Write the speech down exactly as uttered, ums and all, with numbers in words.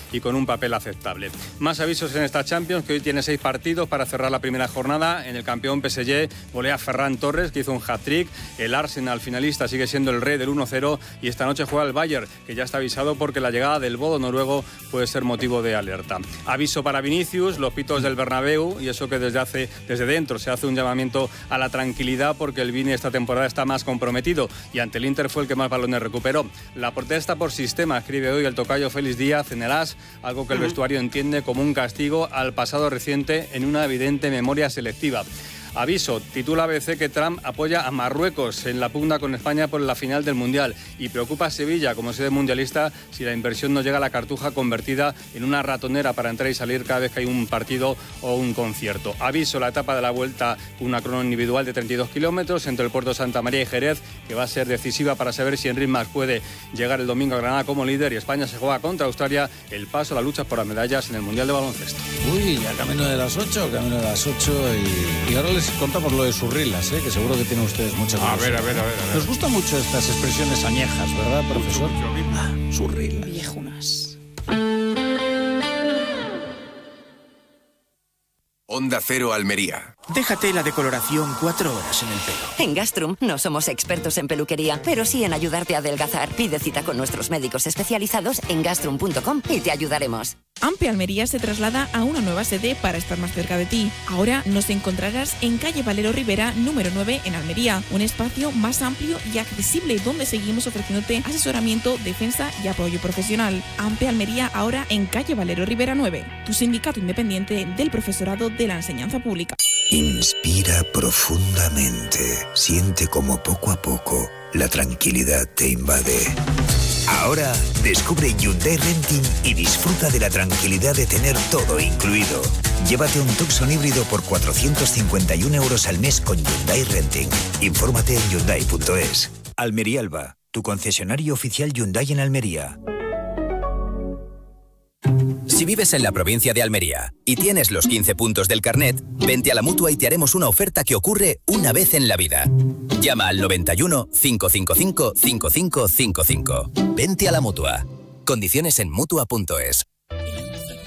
y con un papel aceptable. Más avisos en esta Champions, que hoy tiene seis partidos para cerrar la primera jornada. En el campeón P S G golea a Ferran Torres, que hizo un hat-trick. El Arsenal, finalista, sigue siendo el rey del uno cero y esta noche juega el Bayern, que ya está avisado porque la llegada del Bodo noruego puede ser motivo de alerta. Aviso para Vinicius, los pitos del Bernabéu, y eso que desde hace desde dentro se hace un llamamiento a la tranquilidad porque el Vini esta temporada está más comprometido y ante el Inter fue el que más balones recuperó. La protesta por sistema, escribe hoy el tocayo Félix Díaz en el As, algo que el vestuario entiende como un castigo al pasado reciente en una evidente memoria selectiva. Aviso, titula A B C que Trump apoya a Marruecos en la pugna con España por la final del Mundial y preocupa a Sevilla como sede mundialista si la inversión no llega a la Cartuja convertida en una ratonera para entrar y salir cada vez que hay un partido o un concierto. Aviso, la etapa de la vuelta, una crono individual de treinta y dos kilómetros entre el puerto Santa María y Jerez, que va a ser decisiva para saber si Enric Mas puede llegar el domingo a Granada como líder, y España se juega contra Australia el paso a la lucha por las medallas en el Mundial de Baloncesto. Uy, ya camino de las ocho, camino de las ocho y, y ahora les contamos lo de Surrilas, ¿eh? Que seguro que tienen ustedes muchas A ver, a ver, a ver, a ver. Nos gustan mucho estas expresiones añejas, ¿verdad, profesor? Ah, Surrilas. Viejunas. Onda Cero Almería. Déjate la decoloración cuatro horas en el pelo. En Gastrum no somos expertos en peluquería, pero sí en ayudarte a adelgazar. Pide cita con nuestros médicos especializados en gastrum punto com y te ayudaremos. Ampe Almería se traslada a una nueva sede para estar más cerca de ti. Ahora nos encontrarás en calle Valero Rivera, número nueve, en Almería. Un espacio más amplio y accesible donde seguimos ofreciéndote asesoramiento, defensa y apoyo profesional. Ampe Almería ahora en calle Valero Rivera nueve, tu sindicato independiente del profesorado de la enseñanza pública. Inspira profundamente. Siente como poco a poco la tranquilidad te invade. Ahora descubre Hyundai Renting y disfruta de la tranquilidad de tener todo incluido. Llévate un Tucson híbrido por cuatrocientos cincuenta y un euros al mes con Hyundai Renting. Infórmate en hyundai punto es. Almería Alba, tu concesionario oficial Hyundai en Almería. Si vives en la provincia de Almería y tienes los quince puntos del carnet, vente a la Mutua y te haremos una oferta que ocurre una vez en la vida. Llama al noventa y uno, cinco cinco cinco, cinco cinco cinco cinco. Vente a la Mutua. Condiciones en mutua punto es.